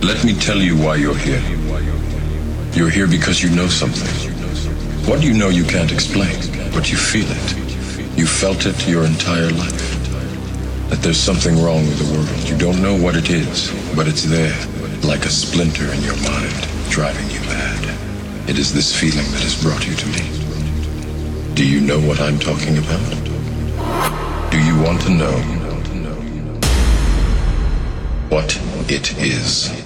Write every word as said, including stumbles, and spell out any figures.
Let me tell you why you're here. You're here because you know something. What do you know you can't explain, but you feel it. You felt it your entire life. That there's something wrong with the world. You don't know what it is, but it's there, like a splinter in your mind, driving you mad. It is this feeling that has brought you to me. Do you know what I'm talking about? Do you want to know what it is?